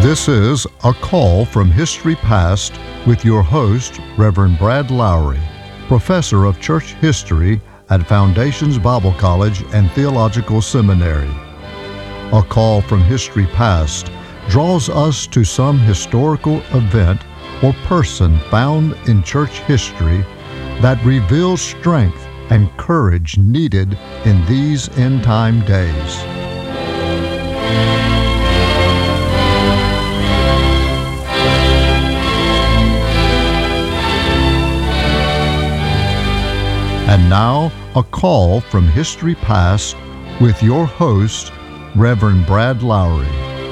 This is A Call from History Past with your host, Reverend Brad Lowry, Professor of Church History at Foundations Bible College and Theological Seminary. A Call from History Past draws us to some historical event or person found in church history that reveals strength and courage needed in these end-time days. And now, a call from History Past with your host, Reverend Brad Lowry.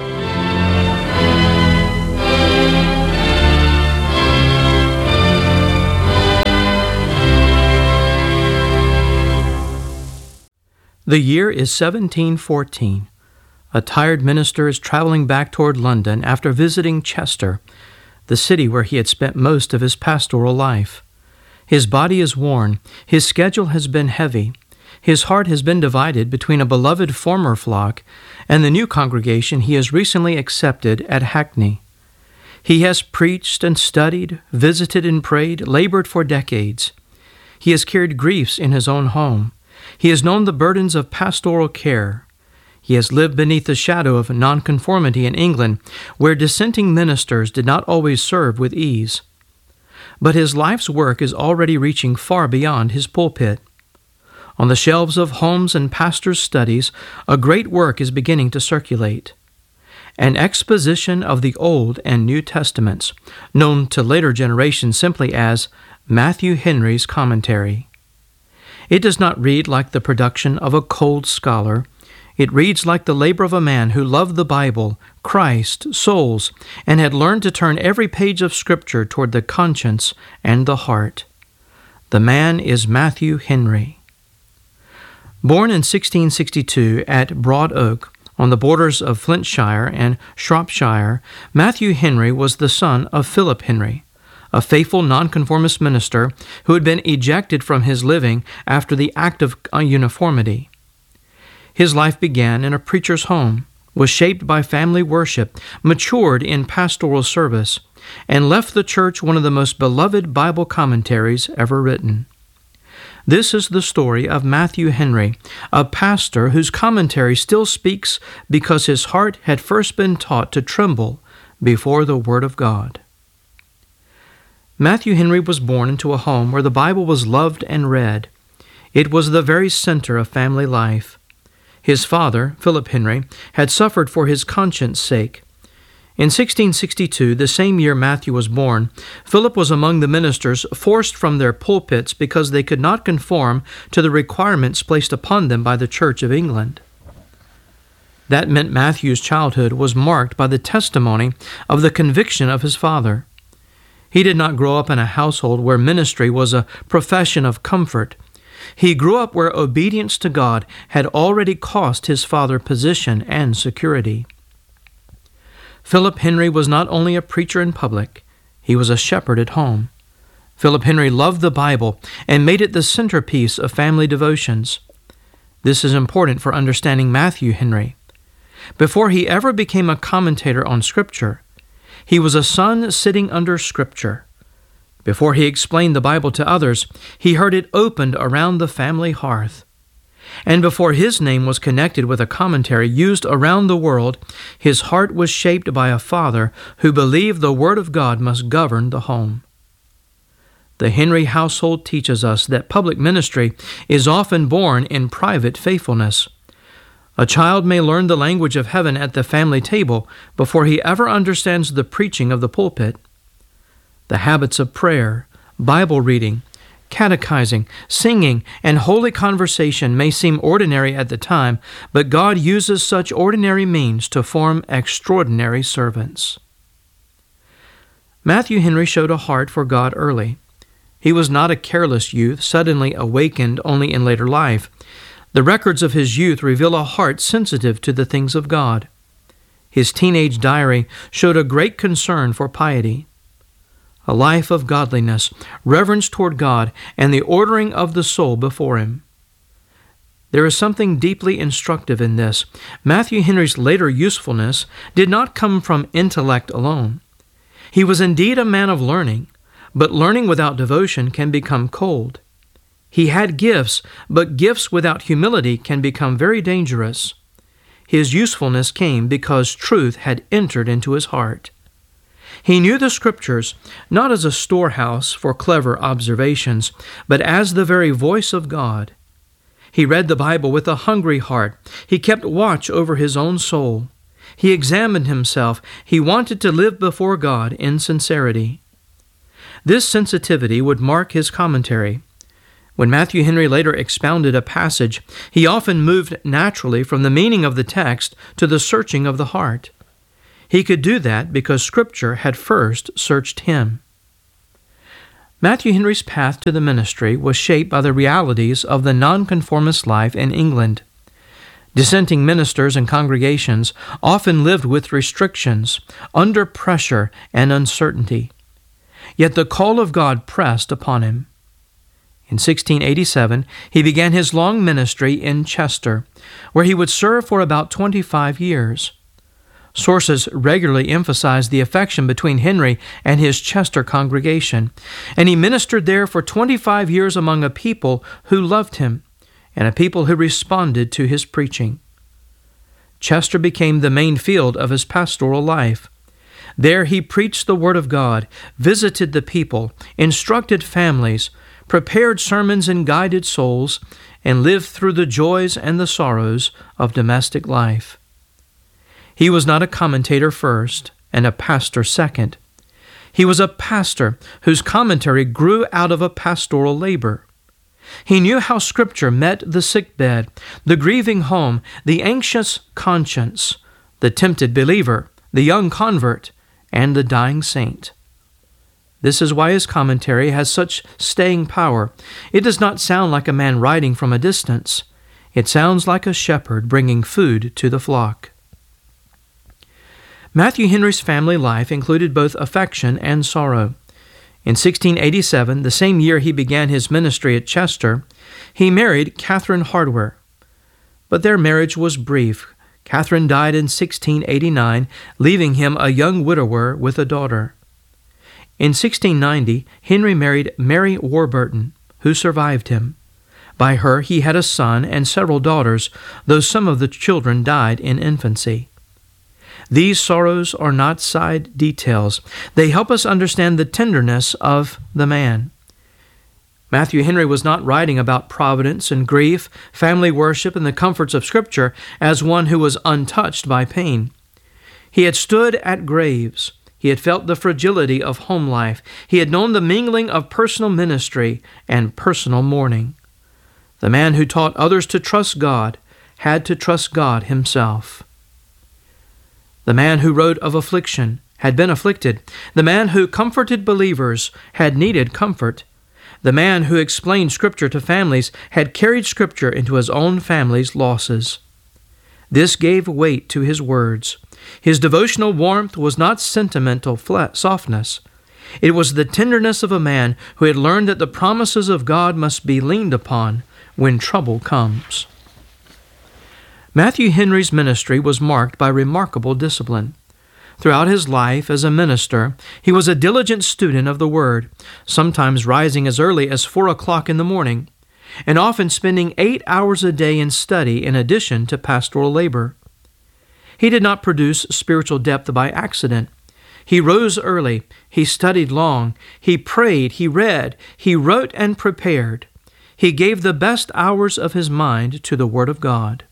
The year is 1714. A tired minister is traveling back toward London after visiting Chester, the city where he had spent most of his pastoral life. His body is worn, his schedule has been heavy, his heart has been divided between a beloved former flock and the new congregation he has recently accepted at Hackney. He has preached and studied, visited and prayed, labored for decades. He has carried griefs in his own home. He has known the burdens of pastoral care. He has lived beneath the shadow of nonconformity in England, where dissenting ministers did not always serve with ease. But his life's work is already reaching far beyond his pulpit. On the shelves of homes and pastors' studies, a great work is beginning to circulate. An exposition of the Old and New Testaments, known to later generations simply as Matthew Henry's Commentary. It does not read like the production of a cold scholar. It reads like the labor of a man who loved the Bible, Christ, souls, and had learned to turn every page of Scripture toward the conscience and the heart. The man is Matthew Henry. Born in 1662 at Broad Oak, on the borders of Flintshire and Shropshire, Matthew Henry was the son of Philip Henry, a faithful nonconformist minister who had been ejected from his living after the Act of Uniformity. His life began in a preacher's home, was shaped by family worship, matured in pastoral service, and left the church one of the most beloved Bible commentaries ever written. This is the story of Matthew Henry, a pastor whose commentary still speaks because his heart had first been taught to tremble before the Word of God. Matthew Henry was born into a home where the Bible was loved and read. It was the very center of family life. His father, Philip Henry, had suffered for his conscience' sake. In 1662, the same year Matthew was born, Philip was among the ministers forced from their pulpits because they could not conform to the requirements placed upon them by the Church of England. That meant Matthew's childhood was marked by the testimony of the conviction of his father. He did not grow up in a household where ministry was a profession of comfort. He grew up where obedience to God had already cost his father position and security. Philip Henry was not only a preacher in public, he was a shepherd at home. Philip Henry loved the Bible and made it the centerpiece of family devotions. This is important for understanding Matthew Henry. Before he ever became a commentator on Scripture, he was a son sitting under Scripture. Before he explained the Bible to others, he heard it opened around the family hearth. And before his name was connected with a commentary used around the world, his heart was shaped by a father who believed the Word of God must govern the home. The Henry household teaches us that public ministry is often born in private faithfulness. A child may learn the language of heaven at the family table before he ever understands the preaching of the pulpit. The habits of prayer, Bible reading, catechizing, singing, and holy conversation may seem ordinary at the time, but God uses such ordinary means to form extraordinary servants. Matthew Henry showed a heart for God early. He was not a careless youth, suddenly awakened only in later life. The records of his youth reveal a heart sensitive to the things of God. His teenage diary showed a great concern for piety. A life of godliness, reverence toward God, and the ordering of the soul before Him. There is something deeply instructive in this. Matthew Henry's later usefulness did not come from intellect alone. He was indeed a man of learning, but learning without devotion can become cold. He had gifts, but gifts without humility can become very dangerous. His usefulness came because truth had entered into his heart. He knew the Scriptures not as a storehouse for clever observations, but as the very voice of God. He read the Bible with a hungry heart. He kept watch over his own soul. He examined himself. He wanted to live before God in sincerity. This sensitivity would mark his commentary. When Matthew Henry later expounded a passage, he often moved naturally from the meaning of the text to the searching of the heart. He could do that because Scripture had first searched him. Matthew Henry's path to the ministry was shaped by the realities of the nonconformist life in England. Dissenting ministers and congregations often lived with restrictions, under pressure and uncertainty. Yet the call of God pressed upon him. In 1687, he began his long ministry in Chester, where he would serve for about 25 years. Sources regularly emphasize the affection between Henry and his Chester congregation, and he ministered there for 25 years among a people who loved him and a people who responded to his preaching. Chester became the main field of his pastoral life. There he preached the Word of God, visited the people, instructed families, prepared sermons and guided souls, and lived through the joys and the sorrows of domestic life. He was not a commentator first and a pastor second. He was a pastor whose commentary grew out of a pastoral labor. He knew how Scripture met the sickbed, the grieving home, the anxious conscience, the tempted believer, the young convert, and the dying saint. This is why his commentary has such staying power. It does not sound like a man writing from a distance. It sounds like a shepherd bringing food to the flock. Matthew Henry's family life included both affection and sorrow. In 1687, the same year he began his ministry at Chester, he married Catherine Hardware. But their marriage was brief. Catherine died in 1689, leaving him a young widower with a daughter. In 1690, Henry married Mary Warburton, who survived him. By her he had a son and several daughters, though some of the children died in infancy. These sorrows are not side details. They help us understand the tenderness of the man. Matthew Henry was not writing about providence and grief, family worship, and the comforts of Scripture as one who was untouched by pain. He had stood at graves. He had felt the fragility of home life. He had known the mingling of personal ministry and personal mourning. The man who taught others to trust God had to trust God himself. The man who wrote of affliction had been afflicted. The man who comforted believers had needed comfort. The man who explained Scripture to families had carried Scripture into his own family's losses. This gave weight to his words. His devotional warmth was not sentimental softness. It was the tenderness of a man who had learned that the promises of God must be leaned upon when trouble comes. Matthew Henry's ministry was marked by remarkable discipline. Throughout his life as a minister, he was a diligent student of the Word, sometimes rising as early as 4 o'clock in the morning, and often spending 8 hours a day in study in addition to pastoral labor. He did not produce spiritual depth by accident. He rose early, he studied long, he prayed, he read, he wrote and prepared. He gave the best hours of his mind to the Word of God.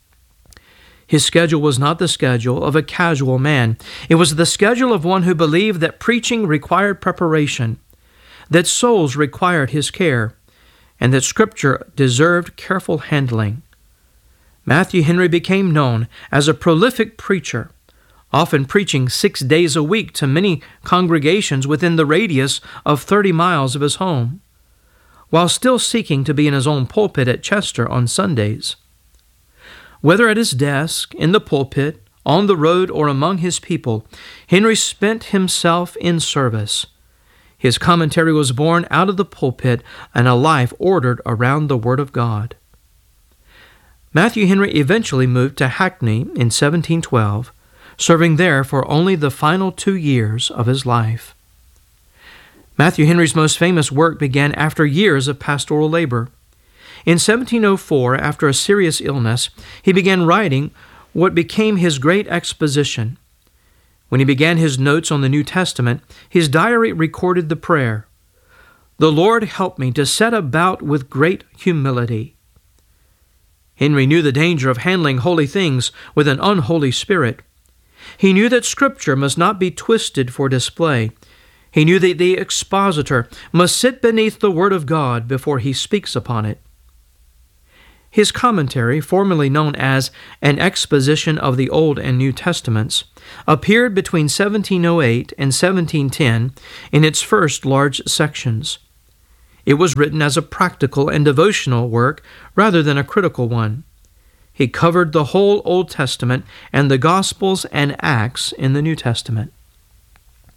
His schedule was not the schedule of a casual man. It was the schedule of one who believed that preaching required preparation, that souls required his care, and that Scripture deserved careful handling. Matthew Henry became known as a prolific preacher, often preaching 6 days a week to many congregations within the radius of 30 miles of his home, while still seeking to be in his own pulpit at Chester on Sundays. Whether at his desk, in the pulpit, on the road, or among his people, Henry spent himself in service. His commentary was born out of the pulpit and a life ordered around the Word of God. Matthew Henry eventually moved to Hackney in 1712, serving there for only the final 2 years of his life. Matthew Henry's most famous work began after years of pastoral labor. In 1704, after a serious illness, he began writing what became his great exposition. When he began his notes on the New Testament, his diary recorded the prayer, "The Lord help me to set about with great humility." Henry knew the danger of handling holy things with an unholy spirit. He knew that Scripture must not be twisted for display. He knew that the expositor must sit beneath the Word of God before he speaks upon it. His commentary, formerly known as An Exposition of the Old and New Testaments, appeared between 1708 and 1710 in its first large sections. It was written as a practical and devotional work rather than a critical one. He covered the whole Old Testament and the Gospels and Acts in the New Testament.